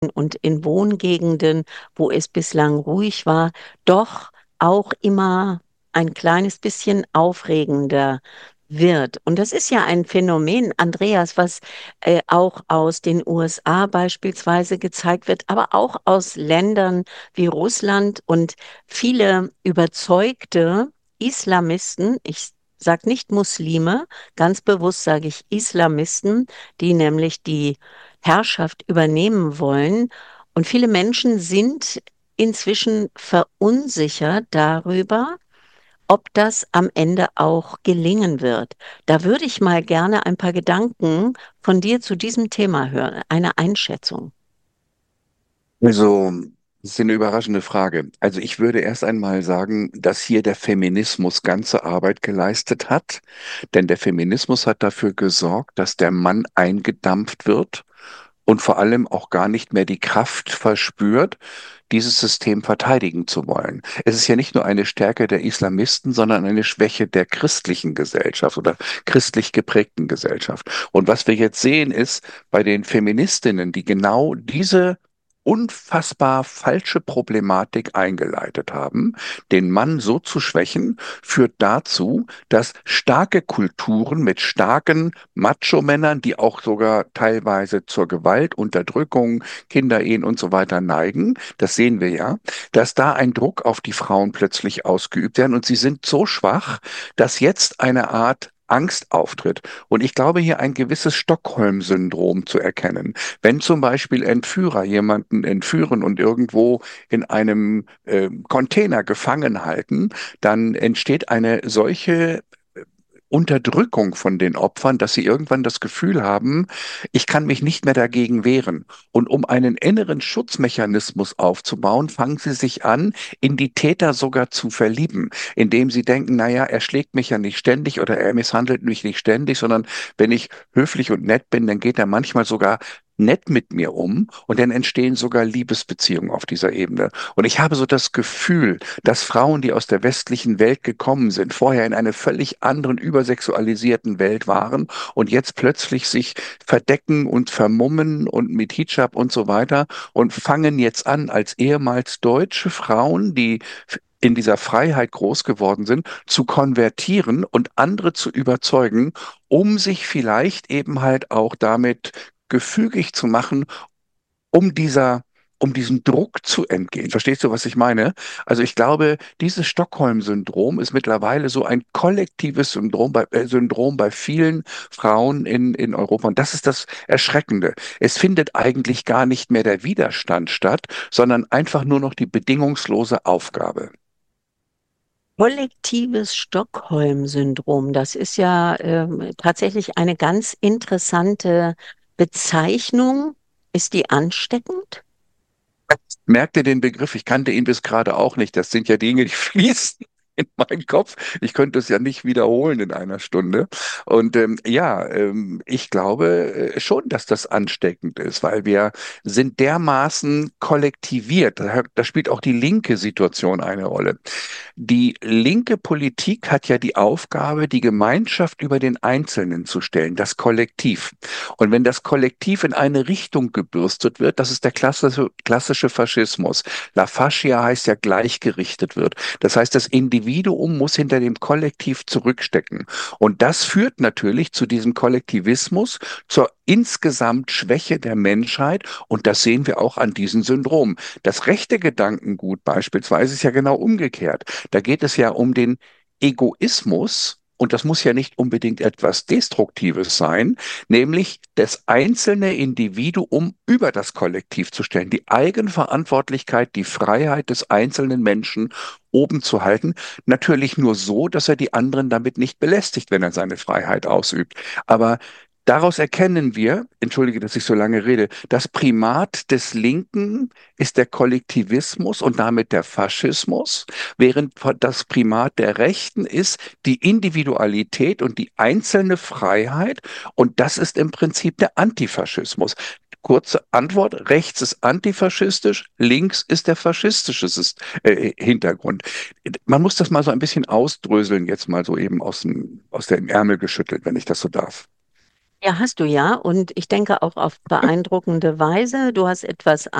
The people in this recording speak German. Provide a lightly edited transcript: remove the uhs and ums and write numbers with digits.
und in Wohngegenden, wo es bislang ruhig war, doch auch immer ein kleines bisschen aufregender wird. Und das ist ja ein Phänomen, Andreas, was auch aus den USA beispielsweise gezeigt wird, aber auch aus Ländern wie Russland und viele überzeugte Islamisten, ich sage nicht Muslime, ganz bewusst sage ich Islamisten, die nämlich die Herrschaft übernehmen wollen. Und viele Menschen sind inzwischen verunsichert darüber, ob das am Ende auch gelingen wird. Da würde ich mal gerne ein paar Gedanken von dir zu diesem Thema hören, eine Einschätzung. Also, das ist eine überraschende Frage. Also ich würde erst einmal sagen, dass hier der Feminismus ganze Arbeit geleistet hat, denn der Feminismus hat dafür gesorgt, dass der Mann eingedampft wird und vor allem auch gar nicht mehr die Kraft verspürt, dieses System verteidigen zu wollen. Es ist ja nicht nur eine Stärke der Islamisten, sondern eine Schwäche der christlichen Gesellschaft oder christlich geprägten Gesellschaft. Und was wir jetzt sehen, ist bei den Feministinnen, die genau diese unfassbar falsche Problematik eingeleitet haben, den Mann so zu schwächen, führt dazu, dass starke Kulturen mit starken Macho-Männern, die auch sogar teilweise zur Gewalt, Unterdrückung, Kinderehen und so weiter neigen, das sehen wir ja, dass da ein Druck auf die Frauen plötzlich ausgeübt werden und sie sind so schwach, dass jetzt eine Art Angst auftritt. Und ich glaube, hier ein gewisses Stockholm-Syndrom zu erkennen. Wenn zum Beispiel Entführer jemanden entführen und irgendwo in einem Container gefangen halten, dann entsteht eine solche Unterdrückung von den Opfern, dass sie irgendwann das Gefühl haben, ich kann mich nicht mehr dagegen wehren. Und um einen inneren Schutzmechanismus aufzubauen, fangen sie sich an, in die Täter sogar zu verlieben, indem sie denken, naja, er schlägt mich ja nicht ständig oder er misshandelt mich nicht ständig, sondern wenn ich höflich und nett bin, dann geht er manchmal sogar nett mit mir um und dann entstehen sogar Liebesbeziehungen auf dieser Ebene. Und ich habe so das Gefühl, dass Frauen, die aus der westlichen Welt gekommen sind, vorher in einer völlig anderen, übersexualisierten Welt waren und jetzt plötzlich sich verdecken und vermummen und mit Hijab und so weiter und fangen jetzt an, als ehemals deutsche Frauen, die in dieser Freiheit groß geworden sind, zu konvertieren und andere zu überzeugen, um sich vielleicht eben halt auch damit gefügig zu machen, um um diesem Druck zu entgehen. Verstehst du, was ich meine? Also ich glaube, dieses Stockholm-Syndrom ist mittlerweile so ein kollektives Syndrom bei vielen Frauen in Europa. Und das ist das Erschreckende. Es findet eigentlich gar nicht mehr der Widerstand statt, sondern einfach nur noch die bedingungslose Aufgabe. Kollektives Stockholm-Syndrom, das ist ja tatsächlich eine ganz interessante Bezeichnung. Ist die ansteckend? Merk dir den Begriff, ich kannte ihn bis gerade auch nicht. Das sind ja Dinge, die fließen in meinen Kopf. Ich könnte es ja nicht wiederholen in einer Stunde. Und ja, ich glaube schon, dass das ansteckend ist, weil wir sind dermaßen kollektiviert. Da spielt auch die linke Situation eine Rolle. Die linke Politik hat ja die Aufgabe, die Gemeinschaft über den Einzelnen zu stellen, das Kollektiv. Und wenn das Kollektiv in eine Richtung gebürstet wird, das ist der klassische Faschismus. La Fascia heißt ja gleichgerichtet wird. Das heißt, das Individuum muss hinter dem Kollektiv zurückstecken. Und das führt natürlich zu diesem Kollektivismus, zur insgesamt Schwäche der Menschheit. Und das sehen wir auch an diesem Syndrom. Das rechte Gedankengut beispielsweise ist ja genau umgekehrt. Da geht es ja um den Egoismus. Und das muss ja nicht unbedingt etwas Destruktives sein, nämlich das einzelne Individuum über das Kollektiv zu stellen, die Eigenverantwortlichkeit, die Freiheit des einzelnen Menschen oben zu halten. Natürlich nur so, dass er die anderen damit nicht belästigt, wenn er seine Freiheit ausübt. Aber daraus erkennen wir, entschuldige, dass ich so lange rede, das Primat des Linken ist der Kollektivismus und damit der Faschismus, während das Primat der Rechten ist die Individualität und die einzelne Freiheit. Und das ist im Prinzip der Antifaschismus. Kurze Antwort, rechts ist antifaschistisch, links ist der faschistische Hintergrund. Man muss das mal so ein bisschen ausdröseln, jetzt mal so eben aus dem Ärmel geschüttelt, wenn ich das so darf. Ja, hast du ja. Und ich denke auch auf beeindruckende Weise. Du hast etwas